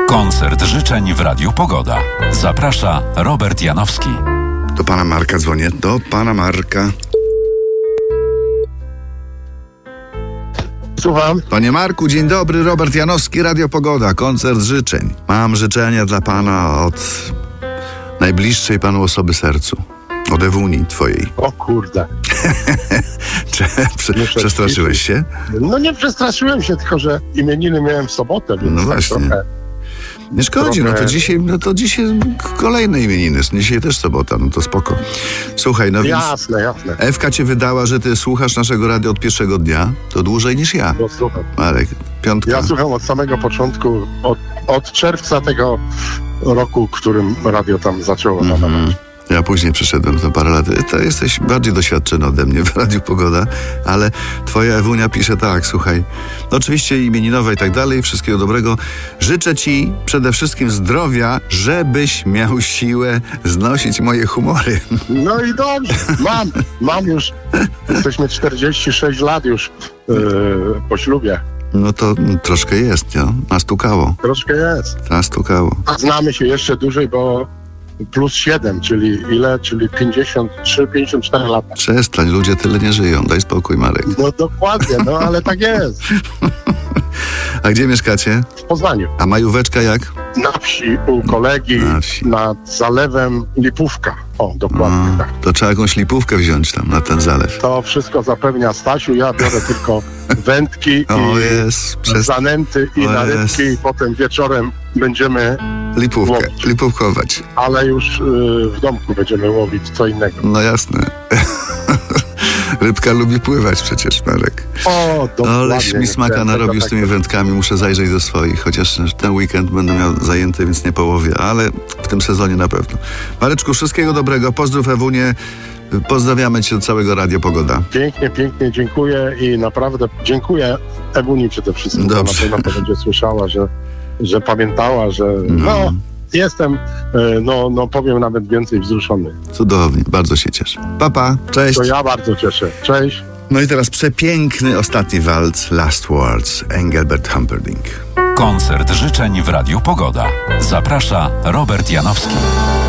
Koncert życzeń w Radiu Pogoda. Zaprasza Robert Janowski. Do pana Marka dzwonię. Do pana Marka. Słucham. Panie Marku, dzień dobry. Robert Janowski, Radio Pogoda. Koncert życzeń. Mam życzenia dla pana od najbliższej panu osoby sercu. Od Ewuni twojej. O kurde. Przestraszyłeś się? No nie przestraszyłem się, tylko że imieniny miałem w sobotę, więc No właśnie. trochę... Nie szkodzi, to dzisiaj kolejne imieniny. Dzisiaj też sobota, no to spoko. Słuchaj, no więc Jasne. Ewka cię wydała, że ty słuchasz naszego radia od pierwszego dnia. To dłużej niż ja. No słucham. Marek, piątka. Ja słucham od samego początku, od czerwca tego roku, którym radio tam zaczęło nadawać. Ja później przyszedłem to parę lat. To jesteś bardziej doświadczony ode mnie w Radiu Pogoda, ale twoja Ewunia pisze tak, słuchaj, no oczywiście imieninowe i tak dalej, wszystkiego dobrego. Życzę ci przede wszystkim zdrowia, żebyś miał siłę znosić moje humory. No i dobrze, mam już, jesteśmy 46 lat już po ślubie. No to troszkę jest, no. Nastukało. Troszkę jest. Nastukało. A znamy się jeszcze dłużej, bo plus 7, czyli ile? Czyli 53-54 lata. Przestań, ludzie tyle nie żyją. Daj spokój, Marek. No dokładnie, no ale tak jest. A gdzie mieszkacie? W Poznaniu. A majóweczka jak? Na wsi u kolegi Na wsi. nad zalewem Lipówka. O, dokładnie tak. To trzeba jakąś lipówkę wziąć tam na ten zalew. To wszystko zapewnia Stasiu, ja biorę tylko wędki i zanęty i narybki i potem wieczorem będziemy łowić. Lipówkować. Ale już w domku będziemy łowić co innego. No jasne. Rybka lubi pływać przecież, Marek. O, dokładnie. Aleś mi smaka narobił z tymi wędkami. Muszę zajrzeć do swoich, chociaż ten weekend będę miał zajęty, więc nie połowię, ale w tym sezonie na pewno. Mareczku, wszystkiego dobrego. Pozdrów Ewunię. Pozdrawiamy cię od całego Radio Pogoda. Pięknie dziękuję i naprawdę dziękuję Ewuni przede wszystkim. Dobrze. Na pewno to będzie słyszała, że pamiętała, że jestem, powiem nawet więcej wzruszony. Cudownie, bardzo się cieszę. Pa, cześć. To ja bardzo cieszę. Cześć. No i teraz przepiękny ostatni walc Last Words, Engelbert Humperdinck. Koncert życzeń w Radiu Pogoda. Zaprasza Robert Janowski.